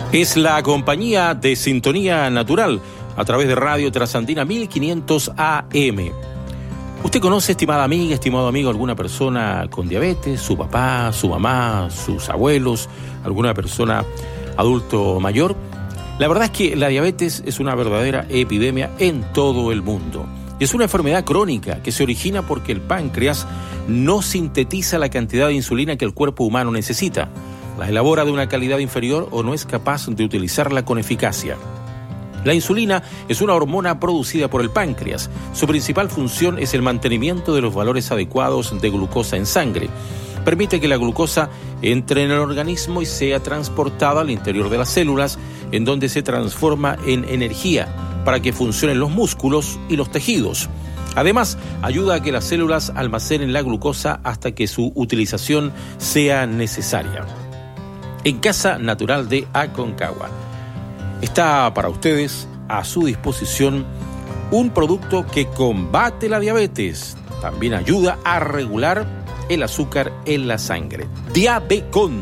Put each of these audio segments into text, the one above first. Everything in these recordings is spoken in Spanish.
Es la compañía de Sintonía Natural a través de Radio Trasandina 1500 AM. ¿Usted conoce, estimada amiga, estimado amigo, alguna persona con diabetes? ¿Su papá, su mamá, sus abuelos, alguna persona adulto mayor? La verdad es que la diabetes es una verdadera epidemia en todo el mundo. Es una enfermedad crónica que se origina porque el páncreas no sintetiza la cantidad de insulina que el cuerpo humano necesita. La elabora de una calidad inferior o no es capaz de utilizarla con eficacia. La insulina es una hormona producida por el páncreas. Su principal función es el mantenimiento de los valores adecuados de glucosa en sangre. Permite que la glucosa entre en el organismo y sea transportada al interior de las células, en donde se transforma en energía para que funcionen los músculos y los tejidos. Además, ayuda a que las células almacenen la glucosa hasta que su utilización sea necesaria. En Casa Natural de Aconcagua está para ustedes a su disposición un producto que combate la diabetes. También ayuda a regular el azúcar en la sangre. Diabecon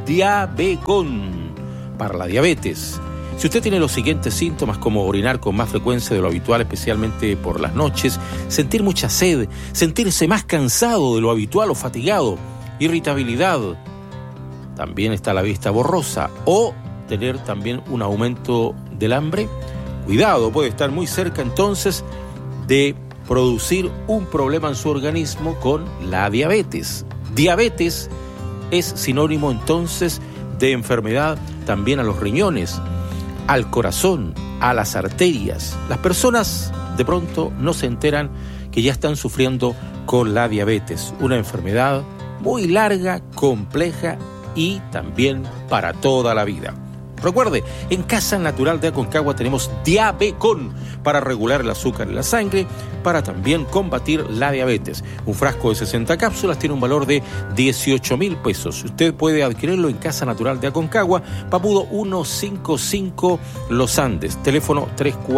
para la diabetes. Si usted tiene los siguientes síntomas, como orinar con más frecuencia de lo habitual, especialmente por las noches, sentir mucha sed, sentirse más cansado de lo habitual o fatigado, irritabilidad, también está la vista borrosa, o tener también un aumento del hambre, cuidado, puede estar muy cerca entonces de producir un problema en su organismo con la diabetes. Diabetes es sinónimo entonces de enfermedad también a los riñones, al corazón, a las arterias. Las personas de pronto no se enteran que ya están sufriendo con la diabetes, una enfermedad muy larga, compleja y también para toda la vida. Recuerde, en Casa Natural de Aconcagua tenemos Diabecon para regular el azúcar en la sangre, para también combatir la diabetes. Un frasco de 60 cápsulas tiene un valor de 18.000 pesos. Usted puede adquirirlo en Casa Natural de Aconcagua, Papudo 155 Los Andes, teléfono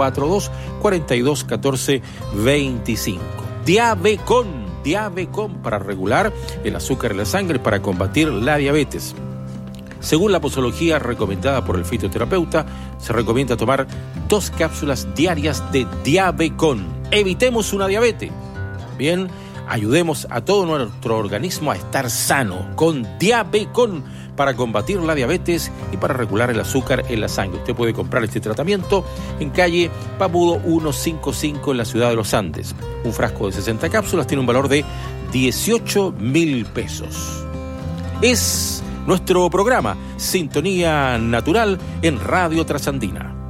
342-4214-25. Diabecon para regular el azúcar en la sangre, para combatir la diabetes. Según la posología recomendada por el fitoterapeuta, se recomienda tomar 2 cápsulas diarias de Diabecon. Evitemos una diabetes. Bien, ayudemos a todo nuestro organismo a estar sano con Diabecon para combatir la diabetes y para regular el azúcar en la sangre. Usted puede comprar este tratamiento en calle Papudo 155 en la ciudad de Los Andes. Un frasco de 60 cápsulas tiene un valor de 18.000 pesos. Es nuestro programa Sintonía Natural en Radio Trasandina.